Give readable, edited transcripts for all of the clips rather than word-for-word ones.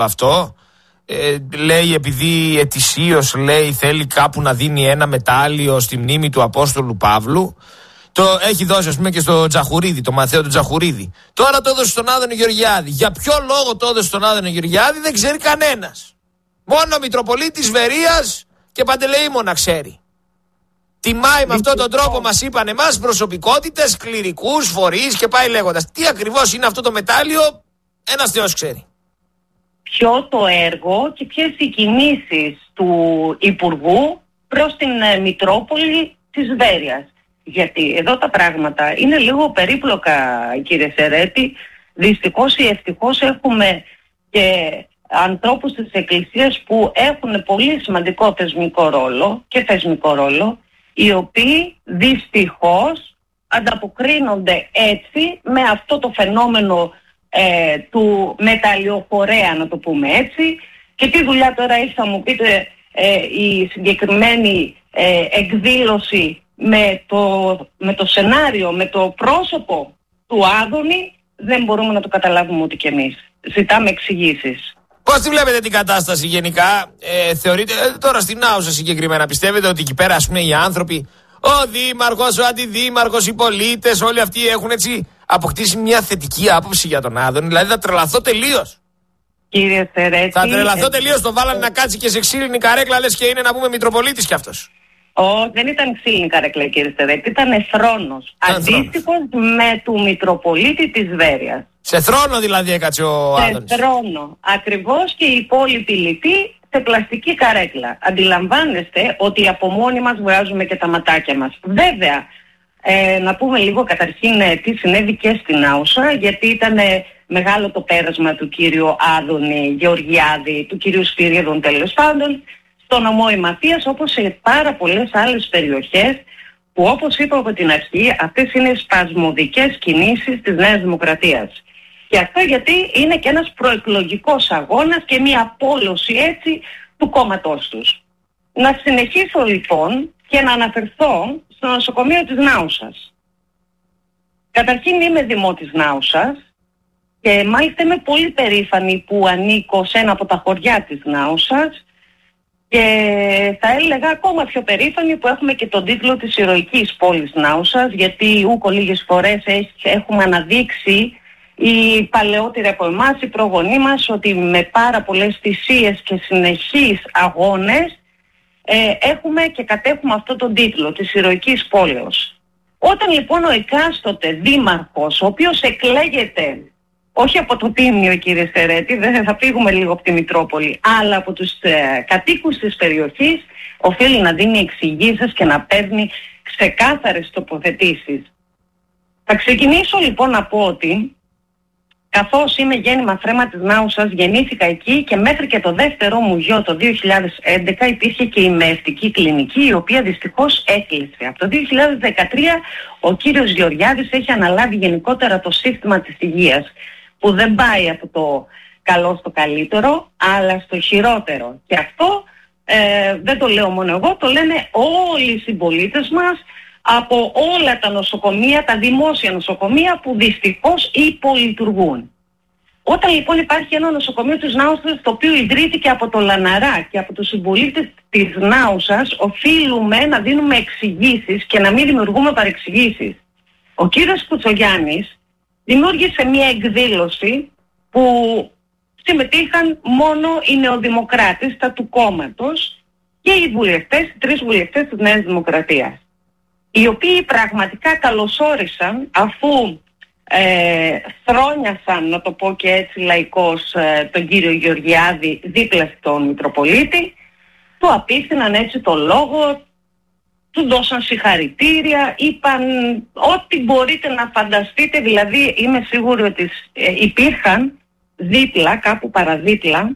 αυτό. Λέει επειδή ετησίως λέει θέλει κάπου να δίνει ένα μετάλλιο στη μνήμη του Απόστολου Παύλου. Το έχει δώσει ας πούμε και στο Τζαχουρίδη, το Μαθαίο του Τζαχουρίδη. Τώρα το έδωσε στον Άδωνη Γεωργιάδη. Για ποιο λόγο το έδωσε στον Άδωνη Γεωργιάδη δεν ξέρει κανένας. Μόνο ο Μητροπολίτης Βερίας και Παντελεήμονα ξέρει. Τιμάει με αυτόν τον τρόπο, μας είπαν εμάς, προσωπικότητες, κληρικούς, φορείς και πάει λέγοντας. Τι ακριβώς είναι αυτό το μετάλλιο, ένας Θεός ξέρει. Ποιο το έργο και ποιες οι κινήσεις του Υπουργού προς την Μητρόπολη της Βέρειας. Γιατί εδώ τα πράγματα είναι λίγο περίπλοκα, κύριε Σερέτη. Δυστυχώς ή ευτυχώς έχουμε και ανθρώπους της Εκκλησίας που έχουν πολύ σημαντικό θεσμικό ρόλο, οι οποίοι δυστυχώς ανταποκρίνονται έτσι με αυτό το φαινόμενο του μεταλλιοφορέα, να το πούμε έτσι. Και τι δουλειά τώρα έχει, θα μου πείτε, η συγκεκριμένη εκδήλωση με το σενάριο, με το πρόσωπο του Άδωνη, δεν μπορούμε να το καταλάβουμε ούτε κι εμείς. Ζητάμε εξηγήσεις. Πώς τη βλέπετε την κατάσταση γενικά, θεωρείτε, τώρα στην Άουσα συγκεκριμένα, πιστεύετε ότι εκεί πέρα ας πούμε οι άνθρωποι, ο δήμαρχος, ο αντιδήμαρχος, οι πολίτες, όλοι αυτοί έχουν έτσι αποκτήσει μια θετική άποψη για τον Άδωνη? Δηλαδή θα τρελαθώ τελείως. Κύριε Σερέτη, θα τρελαθώ τελείως, τον βάλανε να κάτσει και σε ξύλινη καρέκλα, λες και είναι να πούμε Μητροπολίτης κι αυτός. Δεν ήταν ξύλινη καρέκλα, κύριε Σερέτη, ήταν θρόνος. Αντίστοιχος με του Μητροπολίτη της Βέρειας. Σε θρόνο δηλαδή έκατσε ο Άδωνης. Σε θρόνο. Ακριβώς, και οι υπόλοιποι λιτοί σε πλαστική καρέκλα. Αντιλαμβάνεστε ότι από μόνοι μας βγάζουμε και τα ματάκια μας. Βέβαια, να πούμε λίγο καταρχήν τι συνέβη και στην Άουσα, γιατί ήταν μεγάλο το πέρασμα του κύριου Άδωνη Γεωργιάδη, του κύριου Σπυρίδων τέλος πάντων, στον νομό Ματίας, όπως σε πάρα πολλές άλλες περιοχές που, όπως είπα από την αρχή, αυτές είναι σπασμωδικές κινήσεις της Νέας Δημοκρατίας. Και αυτό γιατί είναι και ένας προεκλογικός αγώνας και μια απόλωση έτσι του κόμματός τους. Να συνεχίσω λοιπόν και να αναφερθώ στο νοσοκομείο της Νάουσας. Καταρχήν είμαι δημότης Νάουσας και μάλιστα είμαι πολύ περήφανη που ανήκω σε ένα από τα χωριά της Νάουσας, και θα έλεγα ακόμα πιο περήφανη που έχουμε και τον τίτλο της ηρωικής πόλης Νάουσας, γιατί ούκο λίγες φορές έχουμε αναδείξει οι παλαιότεροι από εμάς, οι προγονείς μας, ότι με πάρα πολλές θυσίες και συνεχείς αγώνες έχουμε και κατέχουμε αυτό τον τίτλο της ηρωικής πόλεως. Όταν λοιπόν ο εκάστοτε δήμαρχος, ο οποίος εκλέγεται όχι από το Τίμιο, κύριε Σερέτη, δεν θα φύγουμε λίγο από τη Μητρόπολη, αλλά από τους κατοίκους της περιοχής, οφείλει να δίνει εξηγήσεις και να παίρνει ξεκάθαρες τοποθετήσεις. Θα ξεκινήσω λοιπόν να πω ότι καθώς είμαι γέννημα θρέμα της Νάουσας, γεννήθηκα εκεί και μέχρι και το δεύτερο μου γιο το 2011 υπήρχε και η μεευτική κλινική, η οποία δυστυχώς έκλεισε. Από το 2013 ο κύριος Γεωργιάδης έχει αναλάβει γενικότερα το σύστημα της υγείας, που δεν πάει από το καλό στο καλύτερο, αλλά στο χειρότερο. Και αυτό δεν το λέω μόνο εγώ, το λένε όλοι οι συμπολίτες μας από όλα τα νοσοκομεία, τα δημόσια νοσοκομεία που δυστυχώς υπολειτουργούν. Όταν λοιπόν υπάρχει ένα νοσοκομείο της Νάουσας, το οποίο ιδρύθηκε από το Λαναρά και από τους συμπολίτες της Νάουσας, οφείλουμε να δίνουμε εξηγήσεις και να μην δημιουργούμε παρεξηγήσεις. Ο κύριος Κουτσογιάννης δημιούργησε μια εκδήλωση που συμμετείχαν μόνο οι νεοδημοκράτες, τα του κόμματος, και οι βουλευτές, οι 3 βουλευτές της Νέας Δημοκρατίας, οι οποίοι πραγματικά καλωσόρισαν, αφού θρόνιασαν, να το πω και έτσι λαϊκώς, τον κύριο Γεωργιάδη δίπλα στον Μητροπολίτη, του απίθυναν έτσι το λόγο, του δώσαν συγχαρητήρια, είπαν ό,τι μπορείτε να φανταστείτε. Δηλαδή είμαι σίγουρη ότι υπήρχαν δίπλα, κάπου παραδίπλα,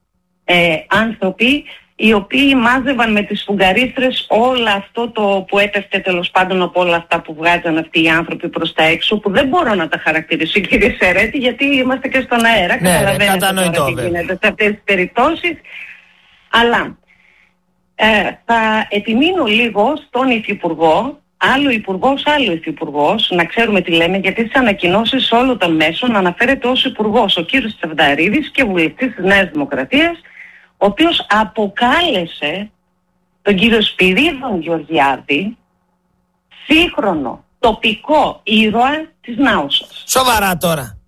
άνθρωποι οι οποίοι μάζευαν με τις φουγγαρίστρες όλο αυτό το που έπεφτε τέλος πάντων από όλα αυτά που βγάζαν αυτοί οι άνθρωποι προς τα έξω, που δεν μπορώ να τα χαρακτηρίσω, κύριε Σερέτη, γιατί είμαστε και στον αέρα. Ναι, καταλαβαίνετε τώρα τι γίνεται σε αυτές τις περιπτώσεις. Αλλά θα επιμείνω λίγο στον Υφυπουργό, άλλο υπουργός, άλλο υφυπουργός, να ξέρουμε τι λέμε, γιατί στις ανακοινώσεις όλων των μέσων αναφέρεται ως υπουργός ο κύριος Τσαβδαρίδης και βουλευτής της Νέας Δημοκρατίας, ο οποίος αποκάλεσε τον κύριο Σπυρίδων Γεωργιάδη σύγχρονο τοπικό ήρωα της Νάουσας. Σοβαρά τώρα?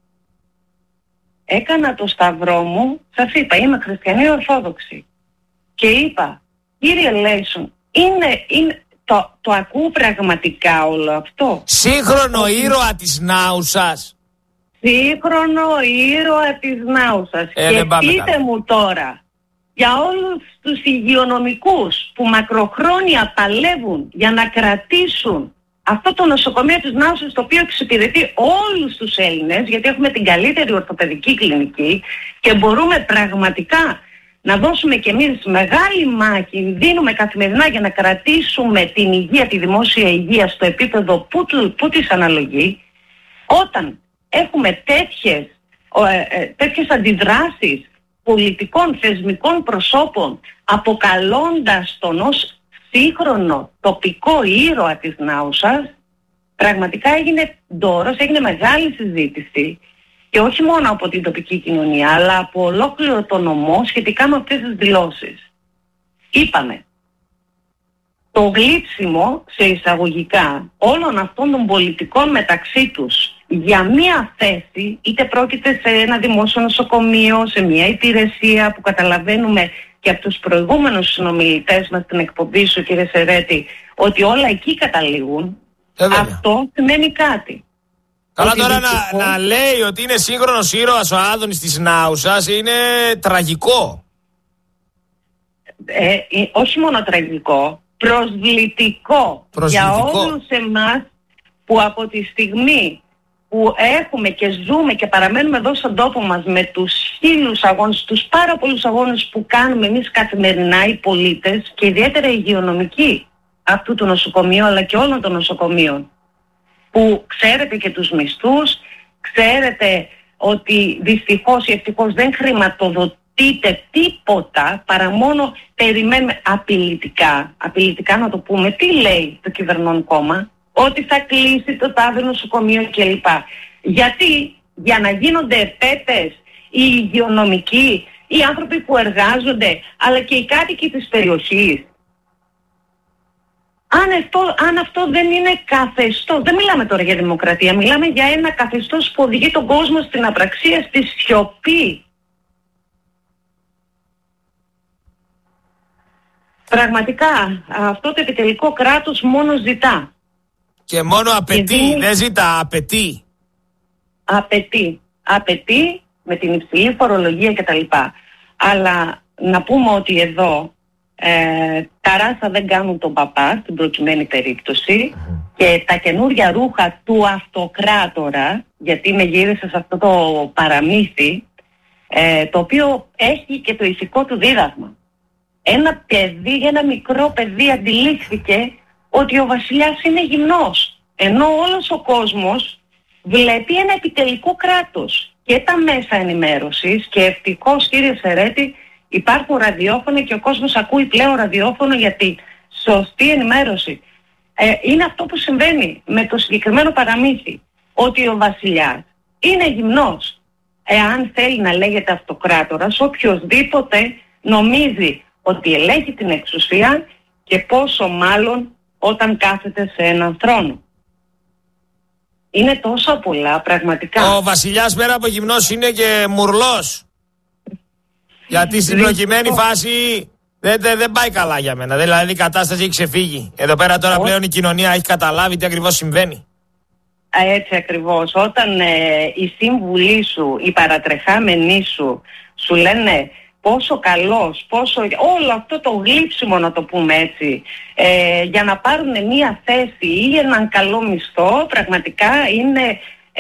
Έκανα το σταυρό μου, σας είπα, είμαι χριστιανή Ορθόδοξη. Και είπα, κύριε Λέισον, το ακούω πραγματικά όλο αυτό? Σύγχρονο ήρωα της Νάουσας. Σύγχρονο ήρωα της Νάουσας. Και πείτε μου τώρα, για όλους τους υγειονομικούς που μακροχρόνια παλεύουν για να κρατήσουν αυτό το νοσοκομείο της Νάουσας, το οποίο εξυπηρετεί όλους τους Έλληνες, γιατί έχουμε την καλύτερη ορθοπαιδική κλινική και μπορούμε πραγματικά να δώσουμε κι εμείς μεγάλη μάχη, δίνουμε καθημερινά για να κρατήσουμε την υγεία, τη δημόσια υγεία στο επίπεδο που της αναλογεί, όταν έχουμε τέτοιες αντιδράσεις πολιτικών θεσμικών προσώπων αποκαλώντας τον ως σύγχρονο τοπικό ήρωα της Νάουσας, πραγματικά έγινε ντόρος, έγινε μεγάλη συζήτηση και όχι μόνο από την τοπική κοινωνία αλλά από ολόκληρο το νομό σχετικά με αυτές τις δηλώσεις. Είπαμε, το γλύψιμο σε εισαγωγικά όλων αυτών των πολιτικών μεταξύ τους για μία θέση, είτε πρόκειται σε ένα δημόσιο νοσοκομείο, σε μία υπηρεσία που καταλαβαίνουμε και από τους προηγούμενους συνομιλητές μας στην εκπομπή σου, κύριε Σερέτη, ότι όλα εκεί καταλήγουν, αυτό σημαίνει κάτι. Καλά, τώρα να λέει ότι είναι σύγχρονος ήρωας ο Άδωνης της Νάουσας είναι τραγικό. Όχι μόνο τραγικό, προσβλητικό για όλους εμάς που από τη στιγμή που έχουμε και ζούμε και παραμένουμε εδώ στον τόπο μας με τους 1000 αγώνες, τους πάρα πολλούς αγώνες που κάνουμε εμείς καθημερινά οι πολίτες και ιδιαίτερα οι υγειονομικοί αυτού του νοσοκομείου αλλά και όλων των νοσοκομείων, που ξέρετε και τους μισθούς, ξέρετε ότι δυστυχώς ή ευτυχώς δεν χρηματοδοτείται τίποτα παρά μόνο περιμένουμε απειλητικά να το πούμε. Τι λέει το κυβερνών κόμμα? Ότι θα κλείσει το τάδε νοσοκομείο κλπ. Γιατί? Για να γίνονται επέτες οι υγειονομικοί, οι άνθρωποι που εργάζονται, αλλά και οι κάτοικοι της περιοχής. Αν αυτό δεν είναι καθεστώς, δεν μιλάμε τώρα για δημοκρατία, μιλάμε για ένα καθεστώς που οδηγεί τον κόσμο στην απραξία, στη σιωπή. Πραγματικά αυτό το επιτελικό κράτος μόνο ζητά. Και μόνο απαιτεί, δεν ζητά, απαιτεί. Απαιτεί με την υψηλή φορολογία κτλ. Αλλά να πούμε ότι εδώ τα ράσα δεν κάνουν τον παπά στην προκειμένη περίπτωση και τα καινούργια ρούχα του αυτοκράτορα, γιατί με γύρισε σε αυτό το παραμύθι, το οποίο έχει και το ηθικό του δίδαγμα. Ένα μικρό παιδί αντιλήφθηκε ότι ο βασιλιάς είναι γυμνός, ενώ όλος ο κόσμος βλέπει ένα επιτελικό κράτος και τα μέσα ενημέρωσης, και ευτυχώς, κύριε Σερέτη, υπάρχουν ραδιόφωνα και ο κόσμος ακούει πλέον ραδιόφωνο, γιατί σωστή ενημέρωση είναι αυτό που συμβαίνει με το συγκεκριμένο παραμύθι, ότι ο βασιλιάς είναι γυμνός. Εάν θέλει να λέγεται αυτοκράτορας, οποιοσδήποτε νομίζει ότι ελέγχει την εξουσία, και πόσο μάλλον όταν κάθεται σε έναν θρόνο. Είναι τόσο πολλά πραγματικά. Ο βασιλιάς πέρα από γυμνός είναι και μουρλός. Γιατί στην προκειμένη φάση δεν πάει καλά για μένα. Δηλαδή η κατάσταση έχει ξεφύγει. Εδώ πέρα τώρα πλέον η κοινωνία έχει καταλάβει τι ακριβώς συμβαίνει. Έτσι ακριβώς. Όταν οι σύμβουλοι σου, οι παρατρεχάμενοι σου λένε πόσο καλός, πόσο όλο αυτό το γλύψιμο, να το πούμε έτσι, για να πάρουν μία θέση ή έναν καλό μισθό, πραγματικά είναι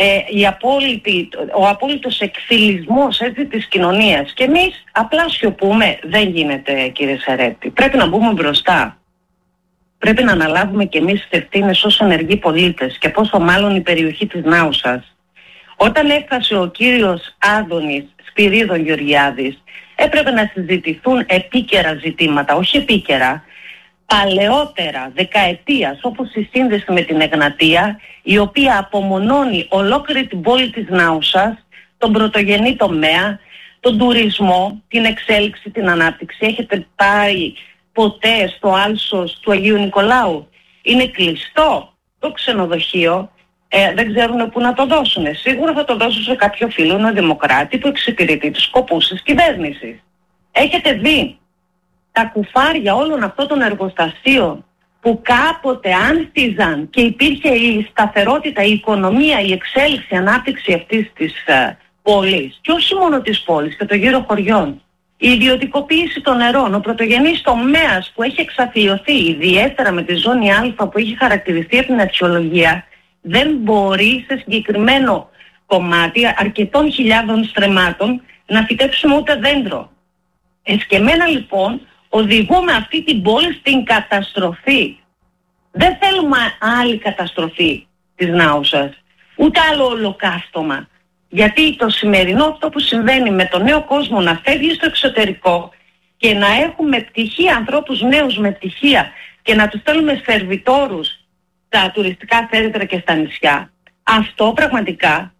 ο απόλυτος εκφυλισμός της κοινωνίας. Και εμείς απλά σιωπούμε. Δεν γίνεται, κύριε Σερέτη. Πρέπει να μπούμε μπροστά. Πρέπει να αναλάβουμε και εμείς τις ευθύνες ως ενεργοί πολίτες, και πόσο μάλλον η περιοχή της Νάουσας. Όταν έφτασε ο κύριος Άδωνης Σπυρίδων Γεωργιάδης, έπρεπε να συζητηθούν επίκαιρα ζητήματα, όχι επίκαιρα, παλαιότερα δεκαετίας, όπως η σύνδεση με την Εγνατία, η οποία απομονώνει ολόκληρη την πόλη της Νάουσας, τον πρωτογενή τομέα, τον τουρισμό, την εξέλιξη, την ανάπτυξη. Έχετε πάει ποτέ στο άλσος του Αγίου Νικολάου? Είναι κλειστό το ξενοδοχείο, δεν ξέρουν πού να το δώσουν. Σίγουρα θα το δώσουν σε κάποιο φίλο, ένα δημοκράτη που εξυπηρετεί τους σκοπούς της κυβέρνησης. Έχετε δει τα κουφάρια όλων αυτών των εργοστασίων που κάποτε άνθιζαν και υπήρχε η σταθερότητα, η οικονομία, η εξέλιξη, η ανάπτυξη αυτής της πόλης, και όχι μόνο της πόλης και των γύρω χωριών. Η ιδιωτικοποίηση των νερών, ο πρωτογενής τομέας που έχει εξαθλιωθεί, ιδιαίτερα με τη ζώνη Α που έχει χαρακτηριστεί από την αρχαιολογία, δεν μπορεί σε συγκεκριμένο κομμάτι αρκετών χιλιάδων στρεμμάτων να φυτέψουμε ούτε δέντρο. Εσκεμμένα λοιπόν οδηγούμε αυτή την πόλη στην καταστροφή. Δεν θέλουμε άλλη καταστροφή της Νάουσας, ούτε άλλο ολοκαύτωμα. Γιατί το σημερινό, αυτό που συμβαίνει με τον νέο κόσμο να φεύγει στο εξωτερικό και να έχουμε πτυχία, ανθρώπους νέους με πτυχία, και να τους στέλνουμε σερβιτόρους στα τουριστικά θέατρα και στα νησιά, αυτό πραγματικά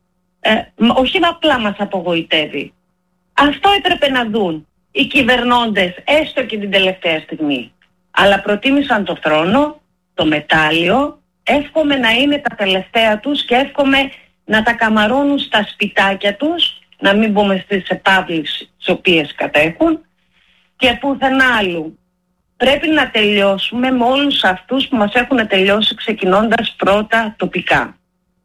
όχι απλά μας απογοητεύει. Αυτό έπρεπε να δουν οι κυβερνώντες, έστω και την τελευταία στιγμή. Αλλά προτίμησαν το θρόνο, το μετάλλιο, εύχομαι να είναι τα τελευταία τους και εύχομαι να τα καμαρώνουν στα σπιτάκια τους, να μην μπούμε στις επαύλεις τις οποίες κατέχουν, και πουθενά άλλου. Πρέπει να τελειώσουμε με όλους αυτούς που μας έχουν τελειώσει, ξεκινώντας πρώτα τοπικά.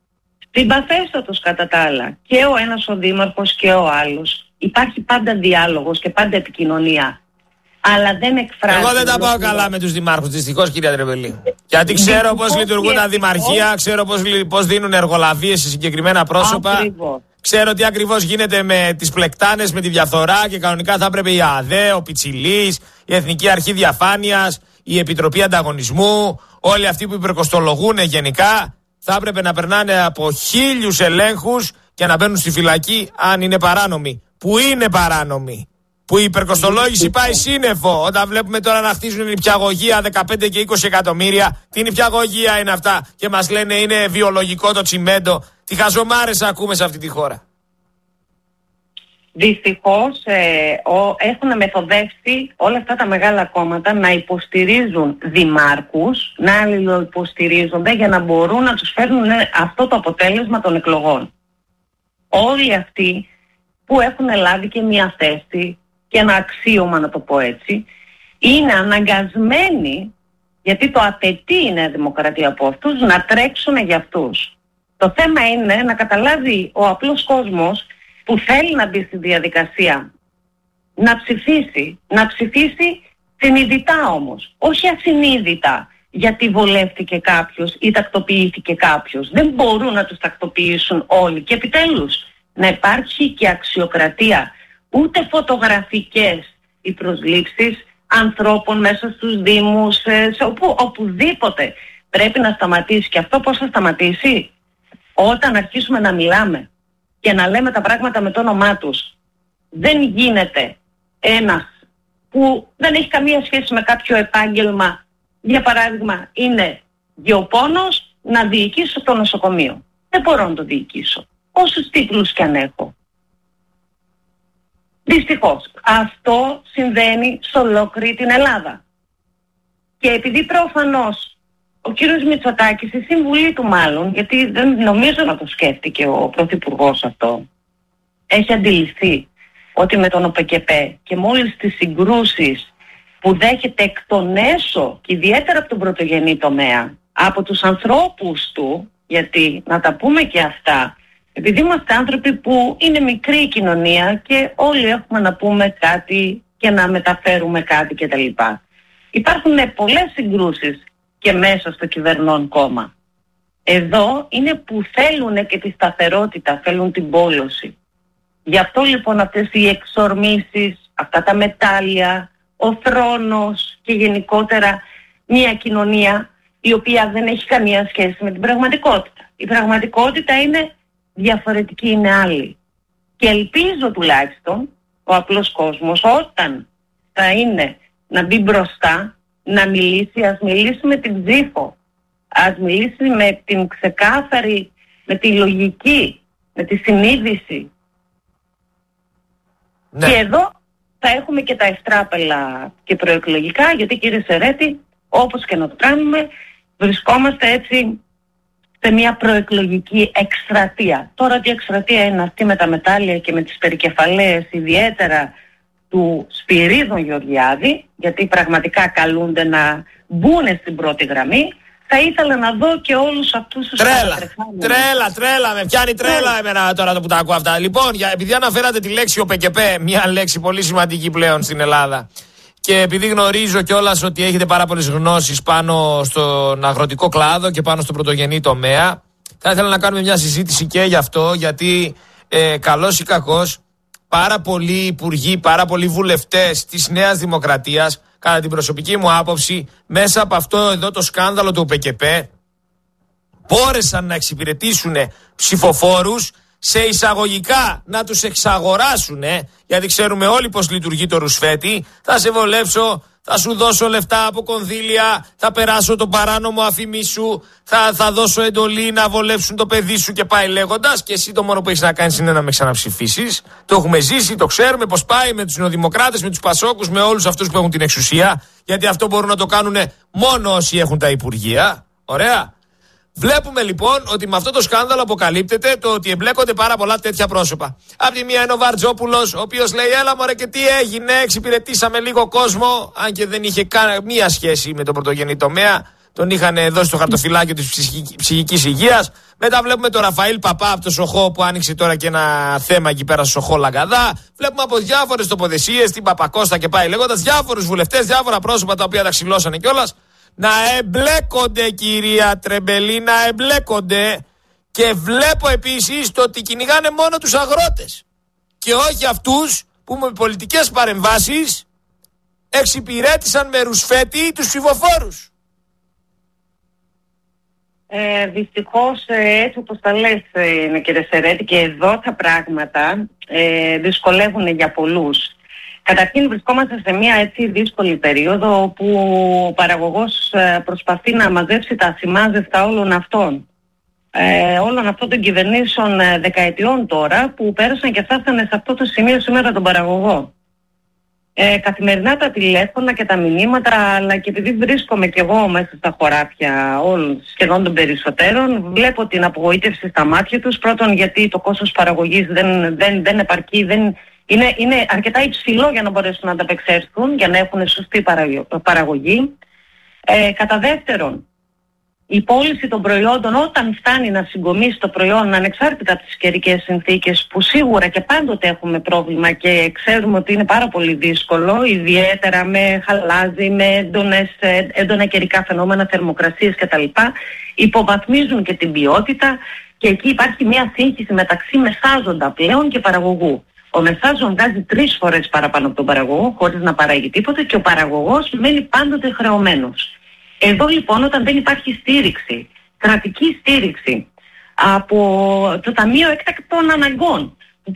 Συμπαθέστατος κατά τα άλλα, και ο ένας ο δήμαρχος και ο άλλος. Υπάρχει πάντα διάλογος και πάντα επικοινωνία. Αλλά δεν εκφράζει. Εγώ δεν τα πάω καλά με τους δημάρχους, δυστυχώς, κυρία Τρεμπελή. Γιατί ξέρω πώς λειτουργούν τα δημαρχία, ξέρω πώς δίνουν εργολαβίες σε συγκεκριμένα πρόσωπα. Ακριβώς. Ξέρω τι ακριβώς γίνεται με τις πλεκτάνες, με τη διαφθορά, και κανονικά θα έπρεπε η ΑΔΕ, ο Πιτσιλής, η Εθνική Αρχή Διαφάνειας, η Επιτροπή Ανταγωνισμού, όλοι αυτοί που υπερκοστολογούν γενικά, θα έπρεπε να περνάνε από 1000 ελέγχους και να μπαίνουν στη φυλακή αν είναι παράνομοι. Που είναι παράνομοι. Που η υπερκοστολόγηση πάει σύννεφο. Όταν βλέπουμε τώρα να χτίζουν νηπιαγωγεία 15 και 20 εκατομμύρια, τι νηπιαγωγεία είναι αυτά? Και μας λένε είναι βιολογικό το τσιμέντο. Τι χαζομάρες ακούμε σε αυτή τη χώρα. Δυστυχώς έχουν μεθοδεύσει όλα αυτά τα μεγάλα κόμματα να υποστηρίζουν δημάρχους, να αλληλοϊποστηρίζονται για να μπορούν να τους φέρνουν αυτό το αποτέλεσμα των εκλογών. Όλοι αυτοί που έχουν λάβει και μια θέση και ένα αξίωμα, να το πω έτσι, είναι αναγκασμένοι, γιατί το απαιτεί η Νέα Δημοκρατία από αυτούς, να τρέξουν για αυτούς. Το θέμα είναι να καταλάβει ο απλός κόσμος που θέλει να μπει στη διαδικασία να ψηφίσει συνειδητά όμως, όχι ασυνείδητα, γιατί βολεύτηκε κάποιος ή τακτοποιήθηκε κάποιος. Δεν μπορούν να τους τακτοποιήσουν όλοι, και επιτέλους να υπάρχει και αξιοκρατία, ούτε φωτογραφικές οι προσλήψεις ανθρώπων μέσα στους δήμους, οπουδήποτε. Πρέπει να σταματήσει. Και αυτό πώς θα σταματήσει? Όταν αρχίσουμε να μιλάμε και να λέμε τα πράγματα με το όνομά τους. Δεν γίνεται ένας που δεν έχει καμία σχέση με κάποιο επάγγελμα, για παράδειγμα είναι γεωπόνος, να διοικήσω το νοσοκομείο. Δεν μπορώ να το διοικήσω, όσους τίτλους κι αν έχω. Δυστυχώς αυτό συμβαίνει σε ολόκληρη την Ελλάδα. Και επειδή προφανώς ο κύριος Μητσοτάκης, η συμβουλή του μάλλον, γιατί δεν νομίζω να το σκέφτηκε ο Πρωθυπουργός αυτό, έχει αντιληφθεί ότι με τον ΟΠΚΠ και μόλις τις συγκρούσεις που δέχεται εκ των έσω και ιδιαίτερα από τον πρωτογενή τομέα, από τους ανθρώπους του, γιατί να τα πούμε και αυτά, επειδή είμαστε άνθρωποι που είναι μικρή η κοινωνία και όλοι έχουμε να πούμε κάτι και να μεταφέρουμε κάτι κτλ. Υπάρχουν πολλές συγκρούσεις και μέσα στο κυβερνών κόμμα. Εδώ είναι που θέλουν και τη σταθερότητα, θέλουν την πόλωση. Γι' αυτό λοιπόν αυτές οι εξορμήσεις, αυτά τα μετάλλια, ο θρόνος και γενικότερα μια κοινωνία η οποία δεν έχει καμία σχέση με την πραγματικότητα. Η πραγματικότητα είναι διαφορετική, είναι άλλη. Και ελπίζω τουλάχιστον ο απλός κόσμος όταν θα είναι να μπει μπροστά, να μιλήσει, ας μιλήσει με την ψήφο. Ας μιλήσει με την ξεκάθαρη, με τη λογική, με τη συνείδηση. Ναι. Και εδώ θα έχουμε και τα ευτράπελα και προεκλογικά, γιατί κύριε Σερέτη, όπως και να το κάνουμε, βρισκόμαστε έτσι σε μια προεκλογική εκστρατεία. Τώρα τι εκστρατεία είναι αυτή με τα μετάλλια και με τις περικεφαλαίες, ιδιαίτερα του Σπυρίδων Γεωργιάδη, γιατί πραγματικά καλούνται να μπουν στην πρώτη γραμμή. Θα ήθελα να δω και όλους αυτούς τους Τρέλα, με πιάνει τρέλα εμένα τώρα που τα ακούω αυτά. Λοιπόν, επειδή αναφέρατε τη λέξη ΟΠΕΚΕΠΕ, μια λέξη πολύ σημαντική πλέον στην Ελλάδα, και επειδή γνωρίζω κιόλας ότι έχετε πάρα πολλές γνώσεις πάνω στον αγροτικό κλάδο και πάνω στον πρωτογενή τομέα, θα ήθελα να κάνουμε μια συζήτηση και γι' αυτό, γιατί καλός ή κακός, πάρα πολλοί υπουργοί, πάρα πολλοί βουλευτές της Νέας Δημοκρατίας, κατά την προσωπική μου άποψη, μέσα από αυτό εδώ το σκάνδαλο του ΟΠΕΚΕΠΕ, μπόρεσαν να εξυπηρετήσουν ψηφοφόρους, σε εισαγωγικά να τους εξαγοράσουν, γιατί ξέρουμε όλοι πως λειτουργεί το ρουσφέτη. Θα σε βολέψω, θα σου δώσω λεφτά από κονδύλια, θα περάσω το παράνομο αφημί σου, θα δώσω εντολή να βολέψουν το παιδί σου και πάει λέγοντας, και εσύ το μόνο που έχεις να κάνεις είναι να με ξαναψηφίσεις. Το έχουμε ζήσει, το ξέρουμε πως πάει με τους νεοδημοκράτες, με τους πασόκους, με όλους αυτούς που έχουν την εξουσία, γιατί αυτό μπορούν να το κάνουν μόνο όσοι έχουν τα υπουργεία. Ωραία. Βλέπουμε λοιπόν ότι με αυτό το σκάνδαλο αποκαλύπτεται το ότι εμπλέκονται πάρα πολλά τέτοια πρόσωπα. Απ' τη μία είναι ο Βαρτζόπουλος, ο οποίος λέει: έλα μωρέ, και τι έγινε, εξυπηρετήσαμε λίγο κόσμο, αν και δεν είχε καμία σχέση με τον πρωτογενή τομέα. Τον είχαν δώσει το χαρτοφυλάκιο της ψυχικής υγείας. Μετά βλέπουμε τον Ραφαήλ Παπά από το Σοχό, που άνοιξε τώρα και ένα θέμα εκεί πέρα στο Σοχό Λαγκαδά. Βλέπουμε από διάφορες τοποθεσίες, την Παπακώστα και πάει λέγοντας, διάφορους βουλευτές, διάφορα πρόσωπα τα οποία τα ξυλώσανε κιόλας. Να εμπλέκονται, κυρία Τρεμπελή, να εμπλέκονται. Και βλέπω επίσης το ότι κυνηγάνε μόνο τους αγρότες και όχι αυτούς που με πολιτικές παρεμβάσεις εξυπηρέτησαν με ρουσφέτη τους ψηφοφόρους. Δυστυχώς έτσι όπως τα λες, κύριε Σερέτη, και εδώ τα πράγματα δυσκολεύουν για πολλούς. Καταρχήν βρισκόμαστε σε μια έτσι δύσκολη περίοδο όπου ο παραγωγός προσπαθεί να μαζέψει τα ασημάζευτα όλων αυτών. Όλων αυτών των κυβερνήσεων δεκαετιών τώρα, που πέρασαν και φτάσανε σε αυτό το σημείο σήμερα τον παραγωγό. Καθημερινά τα τηλέφωνα και τα μηνύματα, αλλά και επειδή βρίσκομαι κι εγώ μέσα στα χωράφια όλων σχεδόν των περισσότερων, βλέπω την απογοήτευση στα μάτια τους. Πρώτον, γιατί το κόστος παραγωγής δεν επαρκεί, είναι αρκετά υψηλό για να μπορέσουν να ανταπεξέλθουν, για να έχουν σωστή παραγωγή. Κατά δεύτερον, η πώληση των προϊόντων, όταν φτάνει να συγκομίσει το προϊόν, ανεξάρτητα από τις καιρικές συνθήκες, που σίγουρα και πάντοτε έχουμε πρόβλημα και ξέρουμε ότι είναι πάρα πολύ δύσκολο, ιδιαίτερα με χαλάζι, με έντονα καιρικά φαινόμενα, θερμοκρασίες κτλ., υποβαθμίζουν και την ποιότητα, και εκεί υπάρχει μια σύγχυση μεταξύ μεσάζοντα πλέον και παραγωγού. Ο μεσάζων βγάζει 3 φορές παραπάνω από τον παραγωγό, χωρίς να παράγει τίποτα, και ο παραγωγός μένει πάντοτε χρεωμένος. Εδώ λοιπόν, όταν δεν υπάρχει στήριξη, κρατική στήριξη από το Ταμείο Έκτακτων Αναγκών,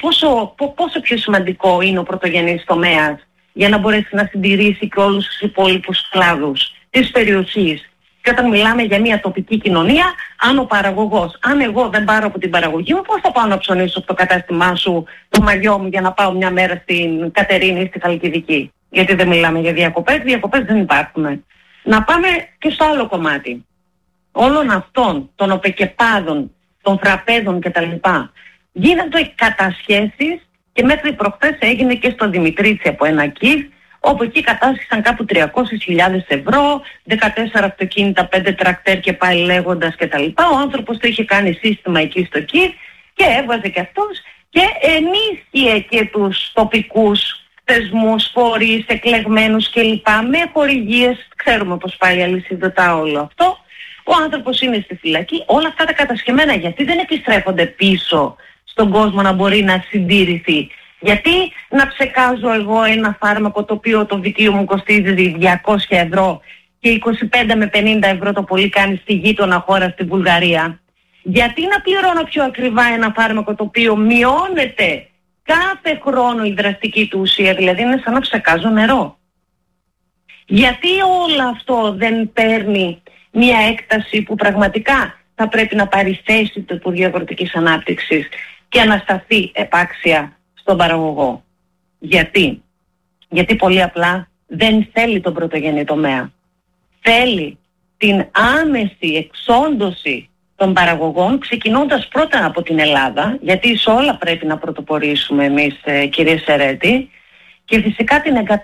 πόσο πιο σημαντικό είναι ο πρωτογενής τομέας για να μπορέσει να συντηρήσει και όλους τους υπόλοιπους κλάδους της περιοχής. Και όταν μιλάμε για μια τοπική κοινωνία, αν ο παραγωγός, αν εγώ δεν πάρω από την παραγωγή μου, πώς θα πάω να ψωνίσω στο κατάστημά σου το μαγιό μου για να πάω μια μέρα στην Κατερίνη ή στη Χαλκιδική? Γιατί δεν μιλάμε για διακοπές δεν υπάρχουν. Να πάμε και στο άλλο κομμάτι. Όλων αυτών των ΟΠΕΚΕΠάδων, των φραπέδων κτλ. Γίνονται κατασχέσεις, και μέχρι προχθές έγινε και στο Δημητρίτσι από ένα ΚΙΒ, όπου εκεί κατάσχεσαν κάπου 300.000 ευρώ, 14 αυτοκίνητα, 5 τρακτέρ και πάει λέγοντας κτλ. Ο άνθρωπος το είχε κάνει σύστημα εκεί στο ΚΙΒ και έβγαζε και αυτός και ενίσχυε και τους τοπικούς θεσμούς, φορείς, εκλεγμένους κλπ. Με χορηγίες, ξέρουμε πως πάει αλυσιδωτά όλο αυτό. Ο άνθρωπος είναι στη φυλακή. Όλα αυτά τα κατασχεμένα γιατί δεν επιστρέφονται πίσω στον κόσμο να μπορεί να συντήρηθει? Γιατί να ψεκάζω εγώ ένα φάρμακο το οποίο το δίκαιο μου κοστίζει 200 ευρώ και 25 με 50 ευρώ το πολύ κάνει στη γείτονα χώρα, στη Βουλγαρία? Γιατί να πληρώνω πιο ακριβά ένα φάρμακο το οποίο μειώνεται κάθε χρόνο η δραστική του ουσία? Δηλαδή είναι σαν να ψεκάζω νερό. Γιατί όλο αυτό δεν παίρνει μια έκταση που πραγματικά θα πρέπει να πάρει θέση του Υπουργείου Αγροτικής Ανάπτυξης και να σταθεί επάξια στον παραγωγό? Γιατί πολύ απλά δεν θέλει τον πρωτογενή τομέα. Θέλει την άμεση εξόντωση των παραγωγών, ξεκινώντας πρώτα από την Ελλάδα, γιατί σε όλα πρέπει να πρωτοπορήσουμε εμείς, κύριε Σερέτη, και φυσικά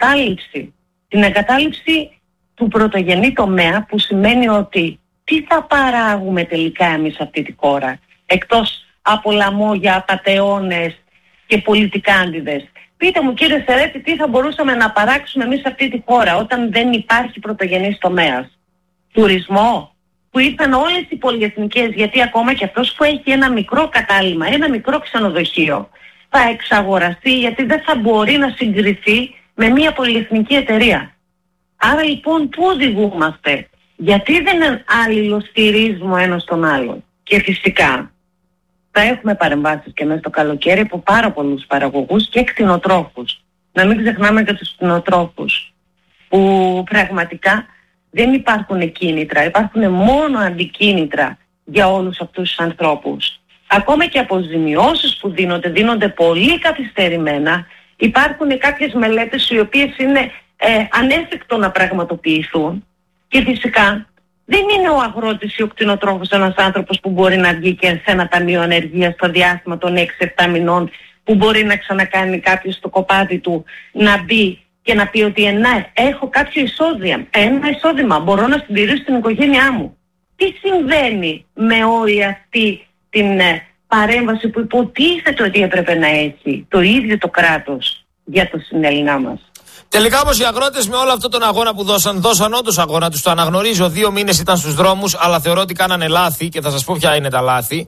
την εγκατάλειψη του πρωτογενή τομέα, που σημαίνει ότι τι θα παράγουμε τελικά εμείς αυτή τη χώρα, εκτός από λαμόγια, απατεώνες και πολιτικάντιδες? Πείτε μου, κύριε Σερέτη, τι θα μπορούσαμε να παράξουμε εμείς αυτή τη χώρα όταν δεν υπάρχει πρωτογενής τομέας? Τουρισμό, που ήρθαν όλες οι πολυεθνικές, γιατί ακόμα και αυτός που έχει ένα μικρό κατάλημα, ένα μικρό ξενοδοχείο, θα εξαγοραστεί, γιατί δεν θα μπορεί να συγκριθεί με μια πολυεθνική εταιρεία. Άρα λοιπόν πού οδηγούμαστε? Γιατί δεν αλληλοστηρίζουμε ένας τον άλλον? Και φυσικά θα έχουμε παρεμβάσεις και μέσα στο καλοκαίρι από πάρα πολλούς παραγωγούς και κτηνοτρόφους. Να μην ξεχνάμε και τους κτηνοτρόφους, που πραγματικά δεν υπάρχουν κίνητρα, υπάρχουν μόνο αντικίνητρα για όλους αυτούς τους ανθρώπους. Ακόμα και αποζημιώσεις που δίνονται πολύ καθυστερημένα. Υπάρχουν κάποιες μελέτες οι οποίες είναι ανέφικτο να πραγματοποιηθούν, και φυσικά δεν είναι ο αγρότης ή ο κτηνοτρόφος ένας άνθρωπος που μπορεί να βγει και σε ένα ταμείο ανεργίας στο διάστημα των 6-7 μηνών, που μπορεί να ξανακάνει κάποιος στο κοπάδι του να μπει και να πει ότι έχω κάποιο εισόδημα, μπορώ να συντηρήσω την οικογένειά μου. Τι συμβαίνει με όλη αυτή την παρέμβαση που υποτίθεται ότι έπρεπε να έχει το ίδιο το κράτος για το συνέλληνά μας? Τελικά όμως οι αγρότες με όλο αυτόν τον αγώνα που δώσαν όντως αγώνα τους, το αναγνωρίζω. 2 μήνες ήταν στους δρόμους, αλλά θεωρώ ότι κάνανε λάθη και θα σας πω ποια είναι τα λάθη.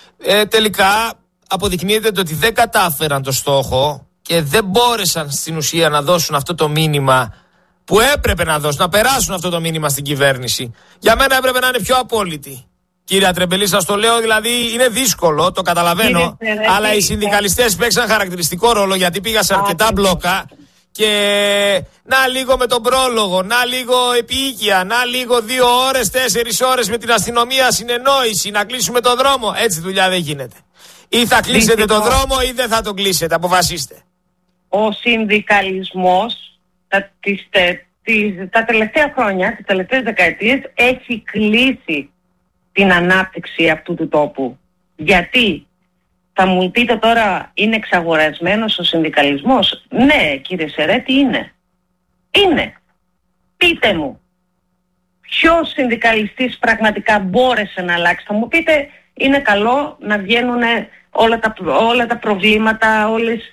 Τελικά αποδεικνύεται ότι δεν κατάφεραν το στόχο και δεν μπόρεσαν στην ουσία να δώσουν αυτό το μήνυμα που έπρεπε να δώσουν, να περάσουν αυτό το μήνυμα στην κυβέρνηση. Για μένα έπρεπε να είναι πιο απόλυτη. Κύριε Τρεμπελή, σας το λέω, δηλαδή είναι δύσκολο, το καταλαβαίνω, αλλά οι συνδικαλιστές παίξαν χαρακτηριστικό ρόλο, γιατί πήγα σε αρκετά μπλόκα και να λίγο με τον πρόλογο, να λίγο επίοικια, να λίγο 2 ώρες, 4 ώρες με την αστυνομία συνεννόηση, να κλείσουμε τον δρόμο. Έτσι δουλειά δεν γίνεται. Ή θα κλείσετε τον δρόμο ή δεν θα τον κλείσετε, αποφασίστε. Ο συνδικαλισμός τα τελευταία χρόνια, τις τελευταίες δεκαετίες, έχει κλείσει την ανάπτυξη αυτού του τόπου. Γιατί? Θα μου πείτε τώρα, είναι εξαγορασμένος ο συνδικαλισμός? Ναι, κύριε Σερέτη, είναι. Πείτε μου, ποιος συνδικαλιστής πραγματικά μπόρεσε να αλλάξει? Θα μου πείτε, είναι καλό να βγαίνουν όλα τα προβλήματα,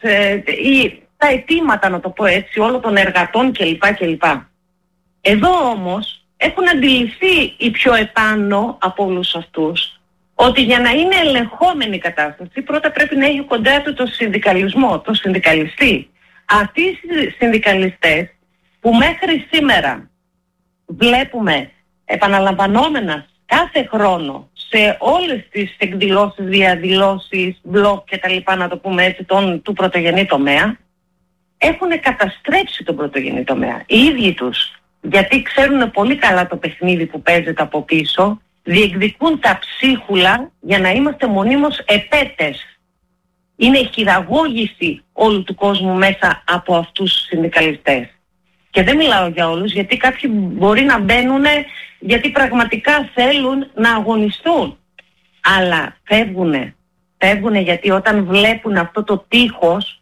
ή τα αιτήματα, να το πω έτσι, όλων των εργατών κλπ. Εδώ όμως έχουν αντιληφθεί οι πιο επάνω από όλους αυτούς ότι για να είναι ελεγχόμενη η κατάσταση, πρώτα πρέπει να έχει κοντά του το συνδικαλισμό, το συνδικαλιστή. Αυτοί οι συνδικαλιστές που μέχρι σήμερα βλέπουμε επαναλαμβανόμενα κάθε χρόνο σε όλες τις εκδηλώσεις, διαδηλώσεις, μπλοκ και τα λοιπά, να το πούμε έτσι, του πρωτογενή τομέα, έχουν καταστρέψει τον πρωτογενή τομέα. Οι ίδιοι τους, γιατί ξέρουν πολύ καλά το παιχνίδι που παίζεται από πίσω, διεκδικούν τα ψίχουλα για να είμαστε μονίμως επέτες. Είναι η χειραγώγηση όλου του κόσμου μέσα από αυτούς τους συνδικαλιστές. Και δεν μιλάω για όλους, γιατί κάποιοι μπορεί να μπαίνουν γιατί πραγματικά θέλουν να αγωνιστούν. Αλλά φεύγουνε γιατί όταν βλέπουν αυτό το τείχος,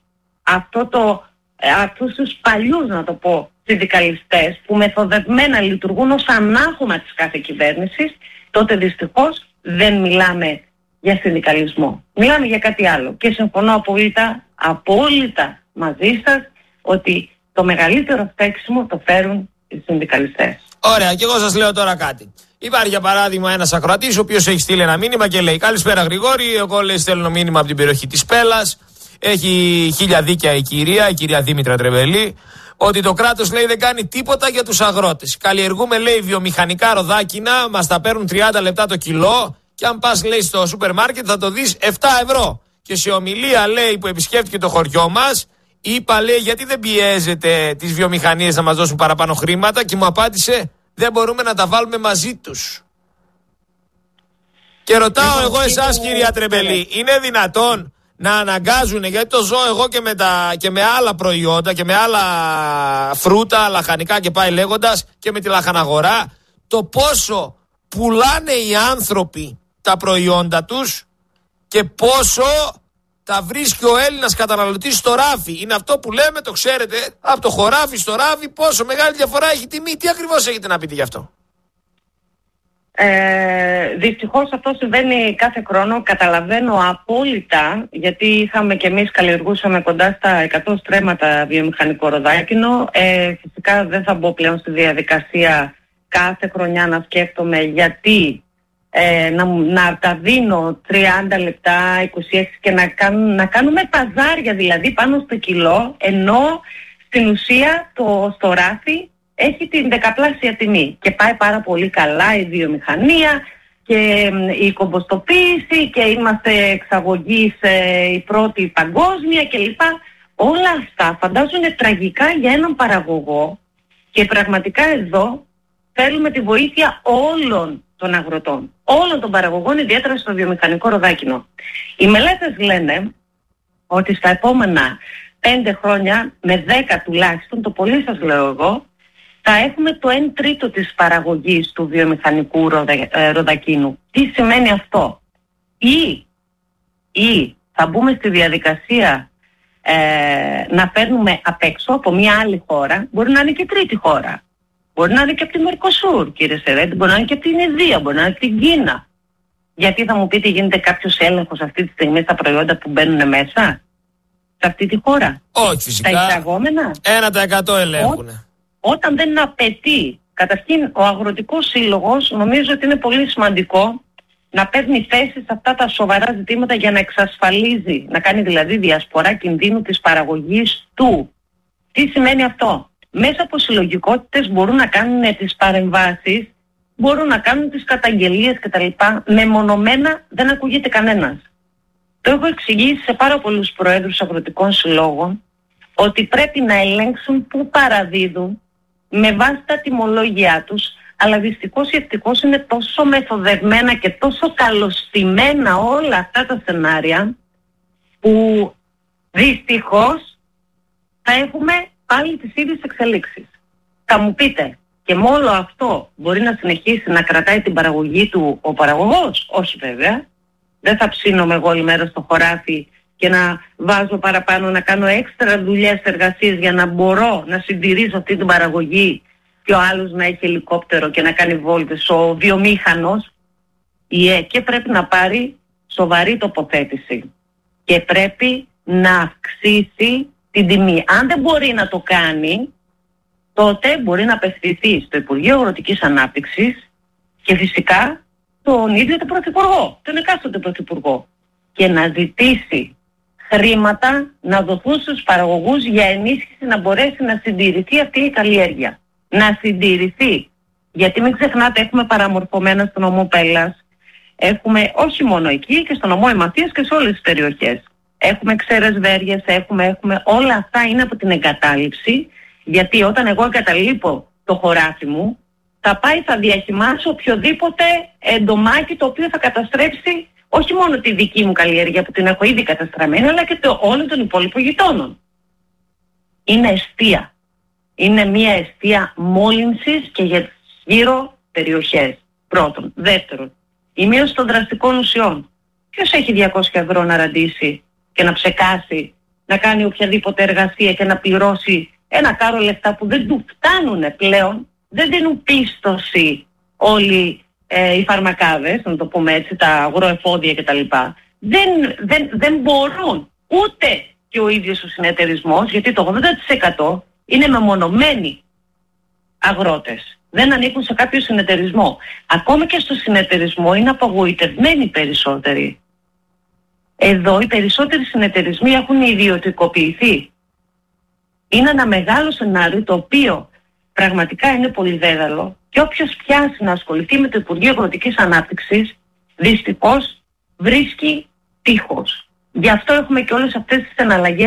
αυτούς τους παλιούς, να το πω, συνδικαλιστές που μεθοδευμένα λειτουργούν ως ανάχωμα της κάθε κυβέρνησης, τότε δυστυχώς δεν μιλάμε για συνδικαλισμό. Μιλάμε για κάτι άλλο. Και συμφωνώ απόλυτα μαζί σας ότι το μεγαλύτερο φταίξιμο το φέρουν οι συνδικαλιστές. Ωραία, και εγώ σας λέω τώρα κάτι. Υπάρχει για παράδειγμα ένας ακροατής ο οποίος έχει στείλει ένα μήνυμα και λέει: καλησπέρα Γρηγόρη, εγώ λέει στέλνω μήνυμα από την περιοχή της Πέλλας. Έχει 1000 δίκαια η κυρία Δήμητρα Τρεμπελή, ότι το κράτος λέει δεν κάνει τίποτα για τους αγρότες. Καλλιεργούμε λέει βιομηχανικά ροδάκινα, μας τα παίρνουν 30 λεπτά το κιλό και αν πας λέει στο σούπερ μάρκετ θα το δεις 7 ευρώ. Και σε ομιλία λέει που επισκέφτηκε το χωριό μας, Είπα, λέει, γιατί δεν πιέζετε τις βιομηχανίες να μας δώσουν παραπάνω χρήματα, και μου απάντησε, δεν μπορούμε να τα βάλουμε μαζί τους. Και ρωτάω εγώ εσάς, κυρία Τρεμπελή, είναι δυνατόν να αναγκάζουν, γιατί το ζω εγώ και με άλλα προϊόντα και με άλλα φρούτα, λαχανικά και πάει λέγοντας, και με τη λαχαναγορά, το πόσο πουλάνε οι άνθρωποι τα προϊόντα τους και πόσο τα βρίσκει ο Έλληνας καταναλωτής στο ράφι. Είναι αυτό που λέμε, το ξέρετε, από το χωράφι στο ράφι, πόσο μεγάλη διαφορά έχει τιμή. Τι ακριβώς έχετε να πείτε γι' αυτό? Δυστυχώς αυτό συμβαίνει κάθε χρόνο. Καταλαβαίνω απόλυτα, γιατί είχαμε και εμείς, καλλιεργούσαμε κοντά στα 100 στρέμματα βιομηχανικό ροδάκινο. Φυσικά δεν θα μπω πλέον στη διαδικασία κάθε χρονιά να σκέφτομαι γιατί να τα δίνω 30 λεπτά, 26 και να κάνουμε παζάρια δηλαδή πάνω στο κιλό, ενώ στην ουσία στο ράφι έχει την δεκαπλάσια τιμή και πάει πάρα πολύ καλά η βιομηχανία και η κομποστοποίηση και είμαστε εξαγωγής η πρώτη παγκόσμια κλπ. Όλα αυτά φαντάζομαι τραγικά για έναν παραγωγό και πραγματικά εδώ θέλουμε τη βοήθεια όλων των αγροτών, όλων των παραγωγών, ιδιαίτερα στο βιομηχανικό ροδάκινο. Οι μελέτες λένε ότι στα επόμενα 5 χρόνια, με 10 τουλάχιστον, το πολύ σας λέω εγώ, θα έχουμε το 1/3 της παραγωγής του βιομηχανικού ροδακίνου. Τι σημαίνει αυτό? Ή θα μπούμε στη διαδικασία να παίρνουμε απ' έξω από μια άλλη χώρα, μπορεί να είναι και τρίτη χώρα. Μπορεί να είναι και από τη Μερκοσούρ, κύριε Σερέντη, μπορεί να είναι και από την Ινδία, μπορεί να είναι από την Κίνα. Γιατί θα μου πείτε, γίνεται κάποιος έλεγχος αυτή τη στιγμή στα προϊόντα που μπαίνουν μέσα σε αυτή τη χώρα? Όχι, φυσικά. Τα εισαγόμενα. 1% ελέγχουν. Όταν δεν απαιτεί, καταρχήν ο Αγροτικός Σύλλογος νομίζω ότι είναι πολύ σημαντικό να παίρνει θέση σε αυτά τα σοβαρά ζητήματα για να εξασφαλίζει, να κάνει δηλαδή διασπορά κινδύνου της παραγωγής του. Τι σημαίνει αυτό? Μέσα από συλλογικότητες μπορούν να κάνουν τις παρεμβάσεις, μπορούν να κάνουν τις καταγγελίες κτλ. Μεμονωμένα δεν ακούγεται κανένας. Το έχω εξηγήσει σε πάρα πολλούς προέδρους αγροτικών συλλόγων ότι πρέπει να ελέγξουν πού παραδίδουν με βάση τα τιμολόγια τους, αλλά δυστυχώς ή ευτυχώς είναι τόσο μεθοδευμένα και τόσο καλωστημένα όλα αυτά τα σενάρια που δυστυχώς θα έχουμε πάλι τις ίδιες εξελίξεις. Θα μου πείτε, και με όλο αυτό μπορεί να συνεχίσει να κρατάει την παραγωγή του ο παραγωγός? Όχι βέβαια. Δεν θα ψήνομαι εγώ όλη μέρα στο χωράφι και να βάζω παραπάνω, να κάνω έξτρα δουλειές, εργασίες για να μπορώ να συντηρήσω αυτή την παραγωγή και ο άλλος να έχει ελικόπτερο και να κάνει βόλτες. Ο βιομήχανος, η ΕΚΕ πρέπει να πάρει σοβαρή τοποθέτηση και πρέπει να αυξήσει την τιμή. Αν δεν μπορεί να το κάνει, τότε μπορεί να απευθυνθεί στο Υπουργείο Αγροτικής Ανάπτυξης και φυσικά τον ίδιο τον Πρωθυπουργό, τον εκάστοτε Πρωθυπουργό, και να ζητήσει χρήματα να δοθούν στους παραγωγούς για ενίσχυση να μπορέσει να συντηρηθεί αυτή η καλλιέργεια. Να συντηρηθεί. Γιατί μην ξεχνάτε, έχουμε παραμορφωμένα στον νομό Πέλλας, έχουμε όχι μόνο εκεί και στον νομό Εμαθίας και σε όλες τις περιοχές. Έχουμε ξέρες βέργες, έχουμε όλα αυτά είναι από την εγκατάλειψη, γιατί όταν εγώ εγκαταλείπω το χωράφι μου, θα διαχυμάσω οποιοδήποτε εντομάκι το οποίο θα καταστρέψει όχι μόνο τη δική μου καλλιέργεια που την έχω ήδη καταστραμμένη, αλλά και όλων των υπόλοιπων γειτόνων. Είναι εστία. Είναι μια εστία μόλυνσης και για τις γύρω περιοχές. Πρώτον. Δεύτερον, η μείωση των δραστικών ουσιών. Ποιος έχει 200 ευρώ να ραντίσει και να ψεκάσει, να κάνει οποιαδήποτε εργασία και να πληρώσει ένα κάρο λεφτά που δεν του φτάνουν πλέον, δεν δίνουν πίστοση όλοι οι φαρμακάδες, να το πούμε έτσι, τα αγροεφόδια κτλ. Δεν μπορούν ούτε και ο ίδιος ο συνεταιρισμός, γιατί το 80% είναι μεμονωμένοι αγρότες. Δεν ανήκουν σε κάποιο συνεταιρισμό. Ακόμα και στο συνεταιρισμό είναι απογοητευμένοι περισσότεροι. Εδώ οι περισσότεροι συνεταιρισμοί έχουν ιδιωτικοποιηθεί. Είναι ένα μεγάλο σενάριο το οποίο πραγματικά είναι πολύ δέδαλο και όποιος πιάσει να ασχοληθεί με το Υπουργείο Αγροτικής Ανάπτυξης δυστυχώς βρίσκει τείχος. Γι' αυτό έχουμε και όλες αυτές τις εναλλαγές